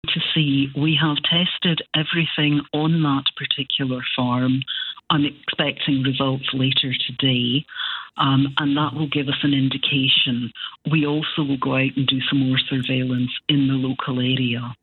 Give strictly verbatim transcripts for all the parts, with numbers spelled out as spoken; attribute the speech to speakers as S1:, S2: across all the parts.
S1: to see. We have tested everything on that particular farm. I'm expecting results later today, um, and that will give us an indication. We also will go out and do some more surveillance in the local area.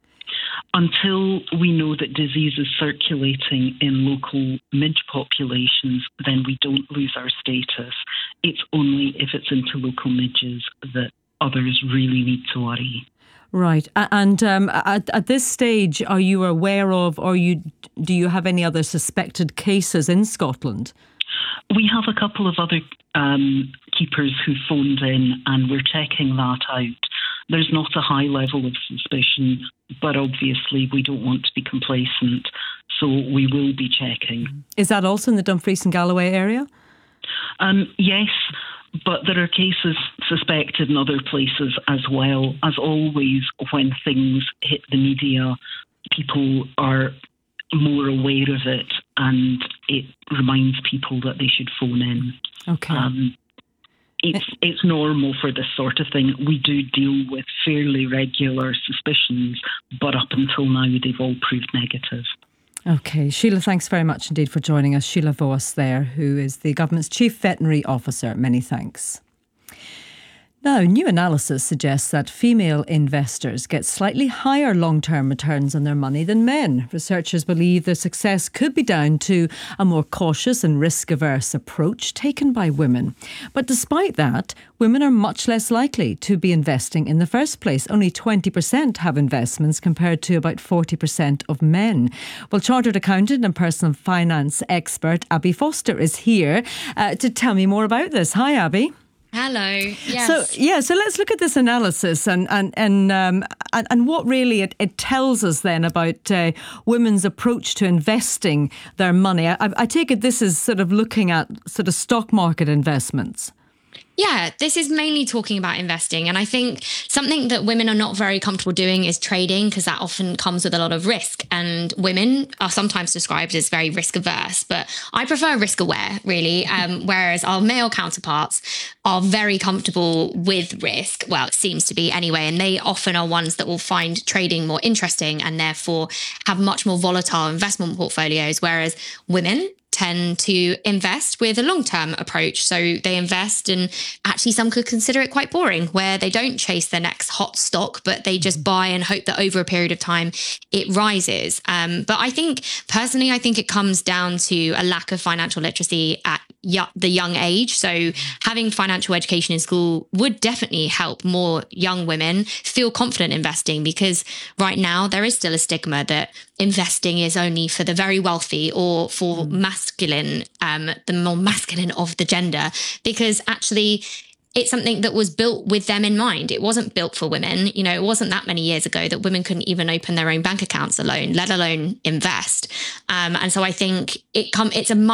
S1: Until we know that disease is circulating in local midge populations, then we don't lose our status. It's only if it's into local midges that others really need to worry.
S2: Right. And um, at, at this stage, are you aware of, or you do you have any other suspected cases in Scotland?
S1: We have a couple of other um, keepers who phoned in, and we're checking that out. There's not a high level of suspicion, but obviously we don't want to be complacent, so we will be checking.
S2: Is that also in the Dumfries and Galloway area?
S1: Um, yes, but there are cases suspected in other places as well. As always, when things hit the media, people are more aware of it, and it reminds people that they should phone in.
S2: Okay. Um,
S1: it's it's normal for this sort of thing. We do deal with fairly regular suspicions, but up until now, they've all proved negative.
S2: Okay, Sheila, thanks very much indeed for joining us. Sheila Voss there, who is the government's Chief Veterinary Officer. Many thanks. Now, new analysis suggests that female investors get slightly higher long-term returns on their money than men. Researchers believe their success could be down to a more cautious and risk-averse approach taken by women. But despite that, women are much less likely to be investing in the first place. Only twenty percent have investments compared to about forty percent of men. Well, chartered accountant and personal finance expert Abby Foster is here uh, to tell me more about this. Hi, Abby.
S3: Hello. Yes.
S2: So yeah, so let's look at this analysis and and and um, and, and what really it, it tells us then about uh, women's approach to investing their money. I, I take it this is sort of looking at sort of stock market investments.
S3: Yeah, this is mainly talking about investing. And I think something that women are not very comfortable doing is trading, because that often comes with a lot of risk. And women are sometimes described as very risk averse, but I prefer risk aware, really. Um, whereas our male counterparts are very comfortable with risk. Well, it seems to be anyway. And they often are ones that will find trading more interesting and therefore have much more volatile investment portfolios. Whereas women tend to invest with a long-term approach. So they invest, and actually some could consider it quite boring, where they don't chase the next hot stock, but they just buy and hope that over a period of time it rises. Um, but I think, personally, I think it comes down to a lack of financial literacy at y- the young age. So having financial education in school would definitely help more young women feel confident investing, because right now there is still a stigma that investing is only for the very wealthy or for mm. masculine, um, the more masculine of the gender, because actually it's something that was built with them in mind. It wasn't built for women. You know, it wasn't that many years ago that women couldn't even open their own bank accounts alone, let alone invest. Um, and so I think it come, it's a much